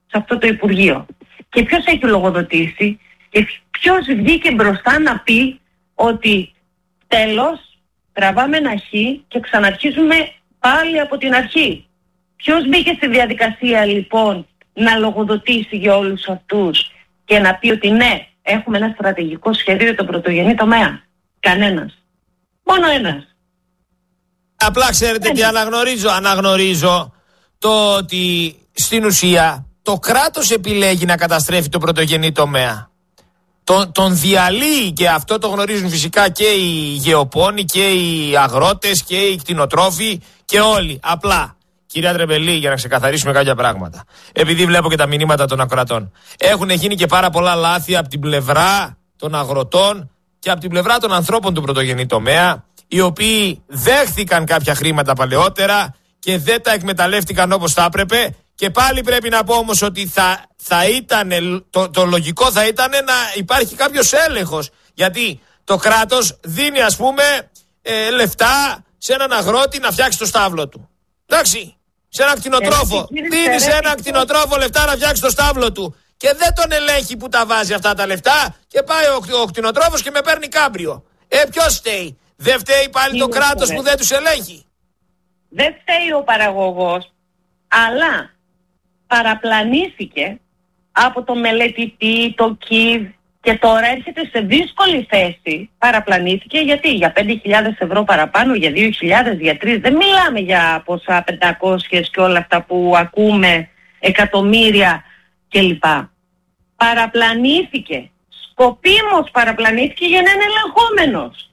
σε αυτό το Υπουργείο. Και ποιος έχει λογοδοτήσει και ποιος βγήκε μπροστά να πει ότι τέλος, τραβάμε ένα χ και ξαναρχίζουμε πάλι από την αρχή. Ποιος μπήκε στη διαδικασία λοιπόν να λογοδοτήσει για όλους αυτούς και να πει ότι ναι, έχουμε ένα στρατηγικό σχέδιο για τον πρωτογενή τομέα? Κανένας. Μόνο ένας. Απλά ξέρετε τι αναγνωρίζω το ότι στην ουσία το κράτος επιλέγει να καταστρέφει τον πρωτογενή τομέα. Τον διαλύει, και αυτό το γνωρίζουν φυσικά και οι γεωπόνοι και οι αγρότες και οι κτηνοτρόφοι και όλοι. Απλά, κυρία Τρεμπελή, για να ξεκαθαρίσουμε κάποια πράγματα, επειδή βλέπω και τα μηνύματα των ακροατών, έχουν γίνει και πάρα πολλά λάθη από την πλευρά των αγροτών και από την πλευρά των ανθρώπων του πρωτογενή τομέα, οι οποίοι δέχθηκαν κάποια χρήματα παλαιότερα και δεν τα εκμεταλλεύτηκαν όπως θα έπρεπε. Και πάλι πρέπει να πω όμως ότι θα ήταν, το λογικό θα ήταν να υπάρχει κάποιος έλεγχος. Γιατί το κράτος δίνει, ας πούμε, λεφτά σε έναν αγρότη να φτιάξει το στάβλο του. Εντάξει, σε έναν κτηνοτρόφο. Δίνει σε έναν κτηνοτρόφο λεφτά να φτιάξει το στάβλο του. Και δεν τον ελέγχει που τα βάζει αυτά τα λεφτά και πάει ο κτηνοτρόφος και με παίρνει κάμπριο. Ποιος φταίει? Δεν φταίει πάλι το κράτος που δεν τους ελέγχει? Δεν φταίει ο παραγωγός, αλλά παραπλανήθηκε από το μελετητή, το ΚΙΒ, και τώρα έρχεται σε δύσκολη θέση. Παραπλανήθηκε γιατί? Για 5.000 ευρώ παραπάνω, για 2.000, για 3. Δεν μιλάμε για ποσά 500 και όλα αυτά που ακούμε, εκατομμύρια κλπ. Παραπλανήθηκε. Σκοπίμως παραπλανήθηκε για να είναι ελεγχόμενος.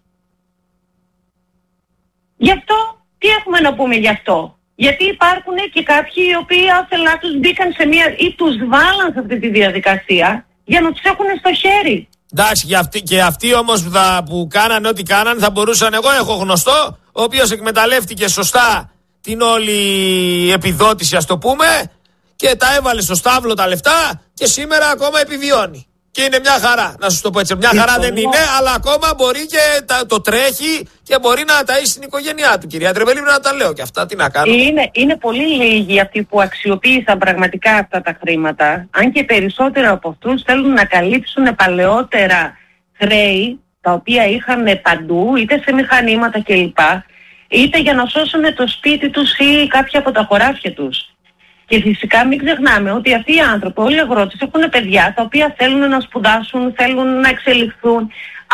Γι' αυτό, τι έχουμε να πούμε γι' αυτό? Γιατί υπάρχουν και κάποιοι οι οποίοι άθελά τους μπήκαν σε μία ή τους βάλαν σε αυτή τη διαδικασία για να τους έχουν στο χέρι. Εντάξει, και αυτοί όμως που κάνανε ό,τι κάνανε θα μπορούσαν. Εγώ έχω γνωστό, ο οποίος εκμεταλλεύτηκε σωστά την όλη επιδότηση, ας το πούμε, και τα έβαλε στο στάβλο τα λεφτά και σήμερα ακόμα επιβιώνει. Και είναι μια χαρά, να σας το πω έτσι. Μια χαρά δεν είναι, αλλά ακόμα μπορεί και το τρέχει και μπορεί να ταΐσει την οικογένειά του. Κυρία Τρεμπελή, να τα λέω και αυτά, τι να κάνω. Είναι πολύ λίγοι αυτοί που αξιοποίησαν πραγματικά αυτά τα χρήματα, αν και περισσότερο από αυτούς θέλουν να καλύψουν παλαιότερα χρέη, τα οποία είχαν παντού, είτε σε μηχανήματα κλπ, είτε για να σώσουν το σπίτι τους ή κάποια από τα χωράφια τους. Και φυσικά μην ξεχνάμε ότι αυτοί οι άνθρωποι, όλοι οι αγρότες, έχουν παιδιά τα οποία θέλουν να σπουδάσουν, θέλουν να εξελιχθούν.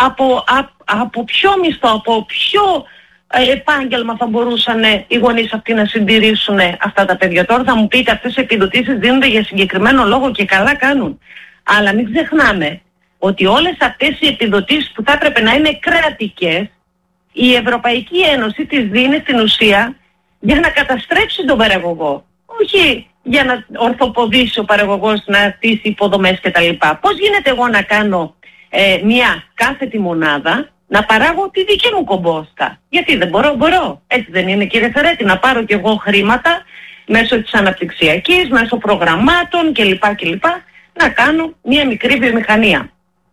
Από ποιο μισθό, από ποιο επάγγελμα θα μπορούσαν οι γονείς αυτοί να συντηρήσουν αυτά τα παιδιά? Τώρα θα μου πείτε, αυτές οι επιδοτήσεις δίνονται για συγκεκριμένο λόγο και καλά κάνουν. Αλλά μην ξεχνάμε ότι όλες αυτές οι επιδοτήσεις που θα έπρεπε να είναι κρατικές, η Ευρωπαϊκή Ένωση τις δίνει στην ουσία για να καταστρέψει τον παραγωγό. Όχι για να ορθοποδήσει ο παραγωγός, να στήσει υποδομές κτλ. Πώς γίνεται εγώ να κάνω μια κάθετη μονάδα να παράγω τη δική μου κομπόστα? Γιατί δεν μπορώ. Έτσι δεν είναι, κύριε Θερέτη? Να πάρω κι εγώ χρήματα μέσω της αναπτυξιακής, μέσω προγραμμάτων κλπ. Να κάνω μια μικρή βιομηχανία.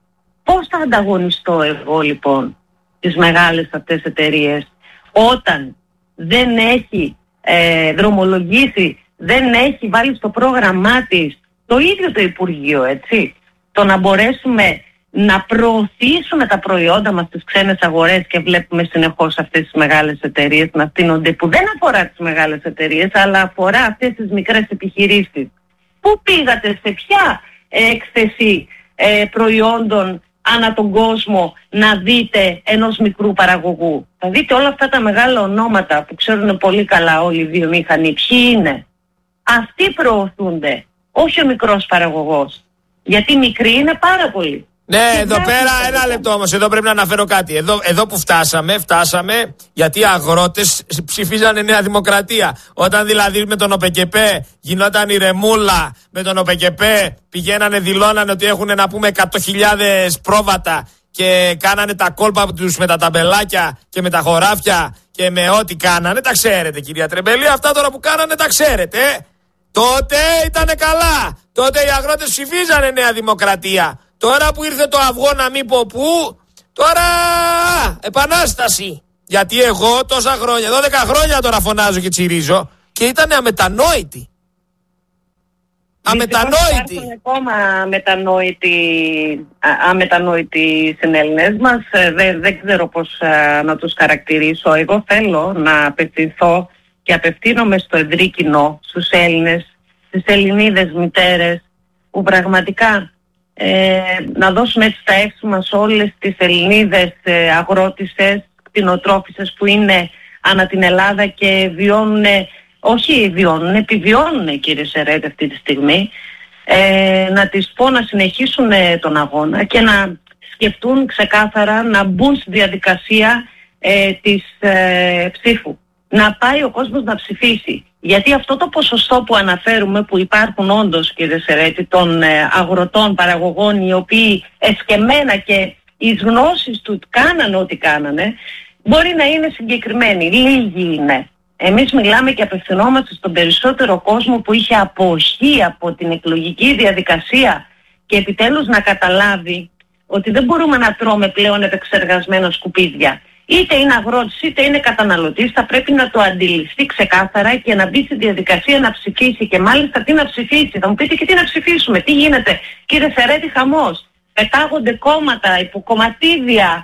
Πώς θα ανταγωνιστώ εγώ λοιπόν τις μεγάλες αυτές εταιρείες όταν δεν έχει δρομολογήσει, δεν έχει βάλει στο πρόγραμμά της το ίδιο το Υπουργείο, έτσι, το να μπορέσουμε να προωθήσουμε τα προϊόντα μας στις ξένες αγορές? Και βλέπουμε συνεχώς αυτές τις μεγάλες εταιρείες να φτύνονται, που δεν αφορά τις μεγάλες εταιρείες αλλά αφορά αυτές τις μικρές επιχειρήσεις. Πού πήγατε, σε ποια έκθεση προϊόντων ανά τον κόσμο να δείτε ενός μικρού παραγωγού? Θα δείτε όλα αυτά τα μεγάλα ονόματα που ξέρουν πολύ καλά όλοι οι βιομήχανοι ποιοι είναι. Αυτοί προωθούνται, όχι ο μικρός παραγωγός. Γιατί μικροί είναι πάρα πολύ. Ναι, εδώ πέρα ένα λεπτό όμως, εδώ πρέπει να αναφέρω κάτι. Εδώ που φτάσαμε γιατί οι αγρότες ψηφίζανε Νέα Δημοκρατία. Όταν δηλαδή με τον ΟΠΕΚΕΠΕ γινόταν η ρεμούλα, με τον ΟΠΕΚΕΠΕ πηγαίνανε, δηλώνανε ότι έχουν να πούμε 100.000 πρόβατα και κάνανε τα κόλπα τους με τα ταμπελάκια και με τα χωράφια και με ό,τι κάνανε. Τα ξέρετε, κυρία Τρεμπελή, αυτά τώρα που κάνανε τα ξέρετε. Τότε ήτανε καλά. Τότε οι αγρότες ψηφίζανε Νέα Δημοκρατία. Τώρα που ήρθε το αυγό να μην πω πού, τώρα επανάσταση. Γιατί εγώ τόσα χρόνια, 12 χρόνια τώρα φωνάζω και τσιρίζω και ήταν αμετανόητοι. Αμετανόητοι. Υπάρχουν ακόμα αμετανόητοι συνέλληνες μας. Δεν ξέρω πώς να τους χαρακτηρίσω. Εγώ θέλω να απευθυνθώ και απευθύνομαι στο ευρύ κοινό, στους Έλληνες, στις Ελληνίδες μητέρες, που πραγματικά να δώσουμε έτσι τα εύσημα σε όλες τις Ελληνίδες αγρότισσες, κτηνοτρόφισσες που είναι ανά την Ελλάδα και επιβιώνουν, κύριε Σερέτη, αυτή τη στιγμή, να τις πω να συνεχίσουν τον αγώνα και να σκεφτούν ξεκάθαρα να μπουν στη διαδικασία της ψήφου. Να πάει ο κόσμος να ψηφίσει. Γιατί αυτό το ποσοστό που αναφέρουμε, που υπάρχουν όντως, κύριε Σερέτη, των αγροτών, παραγωγών, οι οποίοι εσκεμμένα και εις γνώσεις του κάνανε ό,τι κάνανε, μπορεί να είναι συγκεκριμένοι. Λίγοι είναι. Εμείς μιλάμε και απευθυνόμαστε στον περισσότερο κόσμο που είχε αποχή από την εκλογική διαδικασία και επιτέλους να καταλάβει ότι δεν μπορούμε να τρώμε πλέον επεξεργασμένα σκουπίδια. Είτε είναι αγρότης είτε είναι καταναλωτής, θα πρέπει να το αντιληφθεί ξεκάθαρα και να μπει στη διαδικασία να ψηφίσει. Και μάλιστα τι να ψηφίσει. Θα μου πείτε και τι να ψηφίσουμε, τι γίνεται. Κύριε Σερέτη, χαμός. Πετάγονται κόμματα, υποκομματίδια.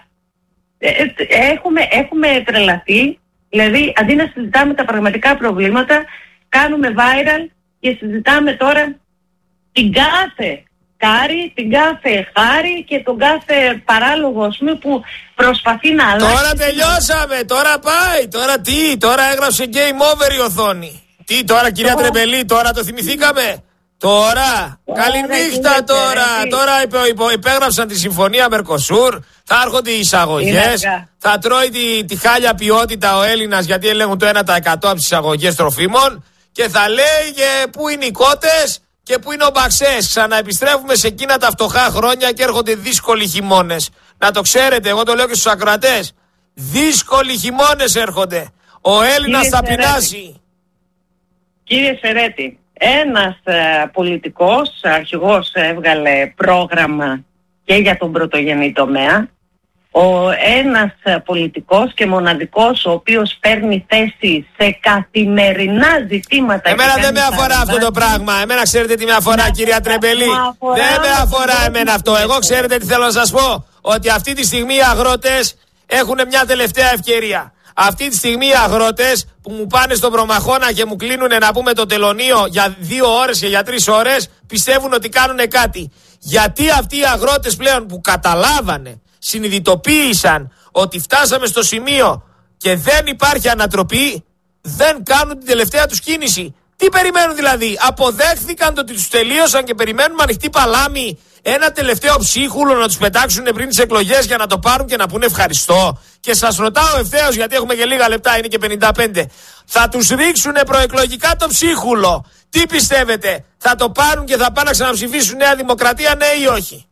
Έχουμε τρελαθεί. Δηλαδή, αντί να συζητάμε τα πραγματικά προβλήματα, κάνουμε viral και συζητάμε τώρα την κάθε κάρη, την κάθε χάρη και τον κάθε παράλογο, ας πούμε, που προσπαθεί να αλλάξει. Τώρα τελειώσαμε, τώρα πάει, τώρα τι, τώρα έγραψε game over η οθόνη. Τι τώρα, κυρία Τρεμπελή, τώρα το θυμηθήκαμε. Τώρα, καληνύχτα τώρα. Τώρα υπέγραψαν τη συμφωνία Μερκοσούρ. Θα έρχονται οι εισαγωγές. Θα τρώει τη χάλια ποιότητα ο Έλληνας, γιατί ελέγχουν το 1% από τις εισαγωγές τροφίμων. Και θα λέει πού είναι οι κότες και πού είναι ο Μπαξές. Ξαναεπιστρέφουμε σε εκείνα τα φτωχά χρόνια και έρχονται δύσκολοι χειμώνες. Να το ξέρετε, εγώ το λέω και στους ακροατές. Δύσκολοι χειμώνες έρχονται. Ο Έλληνας θα πεινάσει. Κύριε Σερέτη, ένας πολιτικός αρχηγός έβγαλε πρόγραμμα και για τον πρωτογενή τομέα. Ένας πολιτικός και μοναδικός ο οποίος παίρνει θέση σε καθημερινά ζητήματα. Εμένα δεν με αφορά αυτό το πράγμα. Εμένα ξέρετε τι με αφορά, κυρία Τρεμπελή. Δεν με αφορά εμένα αυτό. Εγώ ξέρετε τι θέλω να σας πω. Ότι αυτή τη στιγμή οι αγρότες έχουν μια τελευταία ευκαιρία. Αυτή τη στιγμή οι αγρότες που μου πάνε στον Προμαχώνα και μου κλείνουν να πούμε το τελωνείο για 2 ώρες και για 3 ώρες, πιστεύουν ότι κάνουν κάτι. Γιατί αυτοί οι αγρότες πλέον που καταλάβανε, συνειδητοποίησαν ότι φτάσαμε στο σημείο και δεν υπάρχει ανατροπή, δεν κάνουν την τελευταία τους κίνηση. Τι περιμένουν δηλαδή? Αποδέχθηκαν το ότι τους τελείωσαν και περιμένουν με ανοιχτή παλάμη ένα τελευταίο ψίχουλο να τους πετάξουν πριν τις εκλογές για να το πάρουν και να πούνε ευχαριστώ? Και σας ρωτάω ευθέως, γιατί έχουμε και λίγα λεπτά, είναι και 55. Θα τους ρίξουνε προεκλογικά το ψίχουλο? Τι πιστεύετε? Θα το πάρουν και θα πάνε να ξαναψηφίσουν Νέα Δημοκρατία, ναι ή όχι?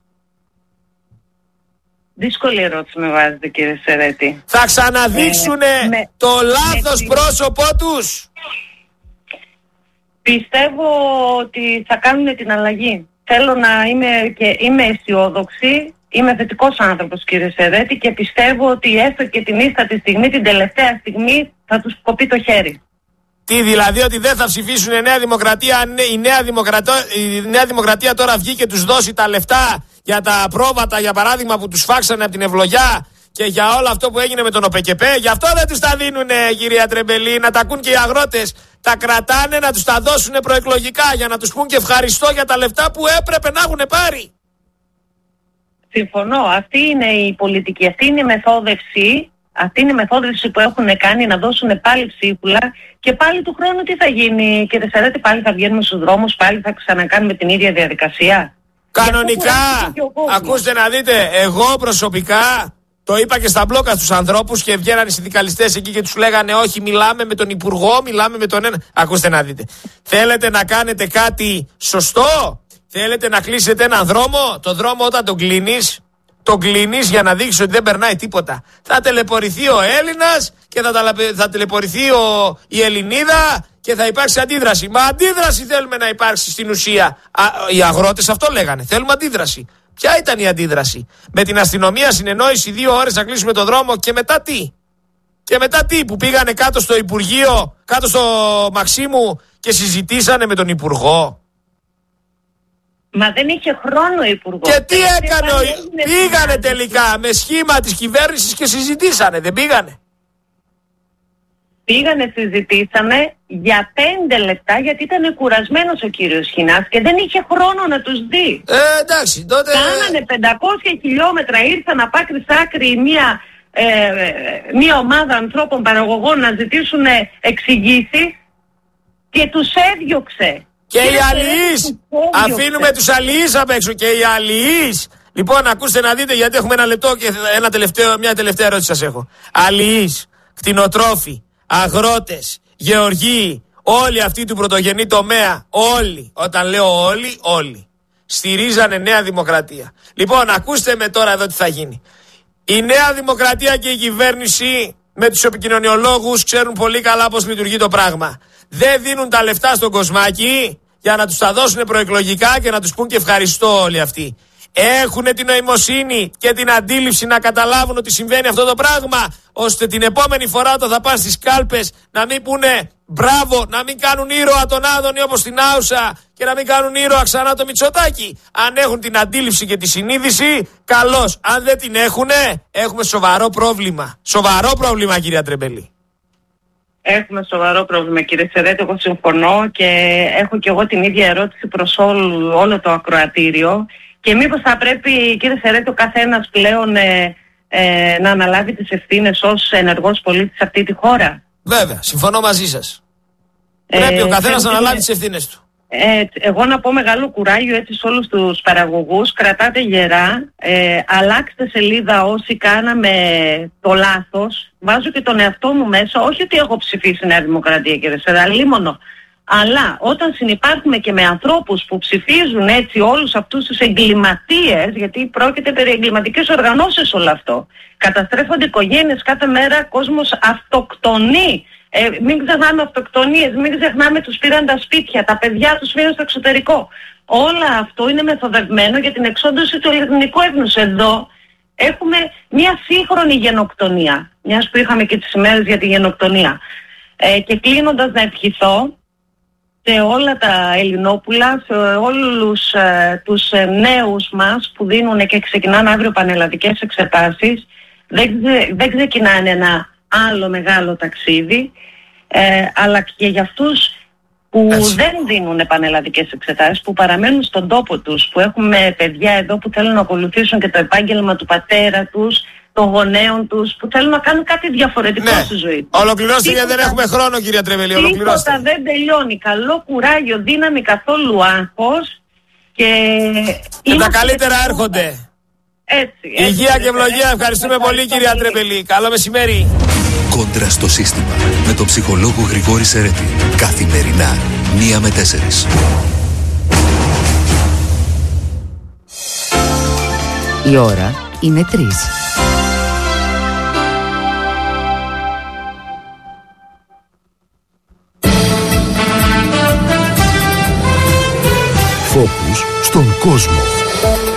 Δύσκολη ερώτηση με βάζετε, κύριε Σερέτη. Θα ξαναδείξουνε το λάθος πρόσωπό τους? Πιστεύω ότι θα κάνουν την αλλαγή. Θέλω να είμαι αισιόδοξη, είμαι θετικός άνθρωπος, κύριε Σερέτη, και πιστεύω ότι έστω και την ίστατη στιγμή, την τελευταία στιγμή, θα τους κοπεί το χέρι. Τι δηλαδή, ότι δεν θα ψηφίσουν Νέα Δημοκρατία? Αν η Νέα Δημοκρατία τώρα βγει και τους δώσει τα λεφτά για τα πρόβατα, για παράδειγμα, που τους φάξανε από την ευλογιά και για όλο αυτό που έγινε με τον ΟΠΕΚΕΠΕ, γι' αυτό δεν τους τα δίνουνε, κυρία Τρεμπελή, να τα ακούν και οι αγρότες. Τα κρατάνε να τους τα δώσουν προεκλογικά για να τους πούν και ευχαριστώ για τα λεφτά που έπρεπε να έχουν πάρει. Συμφωνώ. Αυτή είναι η πολιτική, αυτή είναι η μεθόδευση. Αυτή είναι η μεθόδευση που έχουν κάνει, να δώσουν πάλι ψίχουλα και πάλι του χρόνου τι θα γίνει, κύριε Σερέτη? Πάλι θα βγαίνουμε στους δρόμους, πάλι θα ξανακάνουμε την ίδια διαδικασία. Κανονικά, ακούστε να δείτε, εγώ προσωπικά το είπα και στα μπλόκα στους ανθρώπους και βγαίνανε οι συνδικαλιστές εκεί και τους λέγανε όχι, μιλάμε με τον Υπουργό, μιλάμε με τον ένα. Ακούστε να δείτε, θέλετε να κάνετε κάτι σωστό? Θέλετε να κλείσετε έναν δρόμο? Το δρόμο όταν τον κλείνεις για να δείξεις ότι δεν περνάει τίποτα. Θα τελεπορηθεί ο Έλληνας και θα τελεπορηθεί η Ελληνίδα και θα υπάρξει αντίδραση. Μα αντίδραση θέλουμε να υπάρξει στην ουσία. Οι αγρότες αυτό λέγανε. Θέλουμε αντίδραση. Ποια ήταν η αντίδραση? Με την αστυνομία συνεννόηση 2 ώρες να κλείσουμε το δρόμο και μετά τι? Και μετά τι? Που πήγανε κάτω στο Υπουργείο, κάτω στο Μαξίμου και συζητήσανε με τον Υπουργό. Μα δεν είχε χρόνο ο Υπουργός. Και τι έκανε, πήγανε τελικά με σχήμα της κυβέρνησης και συζητήσανε, δεν πήγανε? Πήγανε, συζητήσαμε για 5 λεπτά γιατί ήταν κουρασμένος ο κύριος Χινάς και δεν είχε χρόνο να τους δει. Εντάξει, τότε... Κάνανε 500 χιλιόμετρα, ήρθαν από άκρη σ' άκρη μια ομάδα ανθρώπων παραγωγών να ζητήσουν εξηγήσεις και τους έδιωξε. Και οι αλληλείς, αφήνουμε τους αλληλείς απ' έξω και οι αλληλείς. Λοιπόν, ακούστε να δείτε, γιατί έχουμε ένα λεπτό και μια τελευταία ερώτηση σας έχω. Αλληλείς, κτηνοτρόφοι, αγρότες, γεωργοί, όλοι αυτοί του πρωτογενή τομέα, όλοι, όταν λέω όλοι, στηρίζανε Νέα Δημοκρατία. Λοιπόν, ακούστε με τώρα εδώ τι θα γίνει. Η Νέα Δημοκρατία και η κυβέρνηση με τους επικοινωνιολόγους ξέρουν πολύ καλά πώς λειτουργεί το πράγμα. Δεν δίνουν τα λεφτά στον Κοσμάκη για να τους τα δώσουν προεκλογικά και να τους πούν και ευχαριστώ όλοι αυτοί. Έχουν την νοημοσύνη και την αντίληψη να καταλάβουν ότι συμβαίνει αυτό το πράγμα, ώστε την επόμενη φορά όταν θα πάνε στις κάλπες να μην πούνε μπράβο, να μην κάνουν ήρωα τον Άδωνη όπως την Άουσα και να μην κάνουν ήρωα ξανά το Μητσοτάκη. Αν έχουν την αντίληψη και τη συνείδηση, καλώς. Αν δεν την έχουνε, έχουμε σοβαρό πρόβλημα. Σοβαρό πρόβλημα, κυρία Τρεμπελή. Έχουμε σοβαρό πρόβλημα, κύριε Σερέτη, εγώ συμφωνώ και έχω και εγώ την ίδια ερώτηση προς όλο το ακροατήριο. Και μήπως θα πρέπει, κύριε Σερέτη, ο καθένας πλέον να αναλάβει τις ευθύνες ως ενεργός πολίτης σε αυτή τη χώρα? Βέβαια, συμφωνώ μαζί σας. Πρέπει ο καθένας να αναλάβει τις ευθύνες του. Εγώ να πω μεγάλο κουράγιο έτσι σε όλους τους παραγωγούς, κρατάτε γερά, αλλάξτε σελίδα όσοι κάναμε το λάθος, βάζω και τον εαυτό μου μέσα, όχι ότι έχω ψηφίσει Νέα Δημοκρατία κύριε Σεραλίμωνο, αλλά όταν συνυπάρχουμε και με ανθρώπους που ψηφίζουν έτσι όλους αυτούς τους εγκληματίες, γιατί πρόκειται περί εγκληματικές οργανώσεις όλο αυτό, καταστρέφονται οικογένειες κάθε μέρα, κόσμος αυτοκτονεί. Μην ξεχνάμε αυτοκτονίες, μην ξεχνάμε τους πήραν τα σπίτια, τα παιδιά τους φύγαν στο εξωτερικό. Όλο αυτό είναι μεθοδευμένο για την εξόντωση του ελληνικού έθνους. Εδώ έχουμε μια σύγχρονη γενοκτονία, μιας που είχαμε και τις ημέρες για τη γενοκτονία. Και κλείνοντας να ευχηθώ σε όλα τα Ελληνόπουλα, σε όλους τους νέους μας που δίνουν και ξεκινάνε αύριο πανελλαδικές εξετάσεις, δεν ξεκινάνε ένα άλλο μεγάλο ταξίδι, αλλά και για αυτούς που δεν δίνουν πανελλαδικές εξετάσεις, που παραμένουν στον τόπο τους, που έχουμε παιδιά εδώ που θέλουν να ακολουθήσουν και το επάγγελμα του πατέρα τους, των γονέων τους, που θέλουν να κάνουν κάτι διαφορετικό στη ζωή τους. Ολοκληρώστε γιατί δεν έχουμε χρόνο, κυρία Τρεμπελή. Ολοκληρώστε. Τίποτα δεν τελειώνει. Καλό κουράγιο, δύναμη, καθόλου άγχος και τα καλύτερα έρχονται. Έτσι. Υγεία και ευλογία. Ευχαριστούμε πολύ, κυρία Τρεμπελή. Καλό μεσημέρι. Κόντρα στο σύστημα με τον ψυχολόγο Γρηγόρη Σερέτη. Καθημερινά 1 με 4. Η ώρα είναι 3. Φόκους στον κόσμο.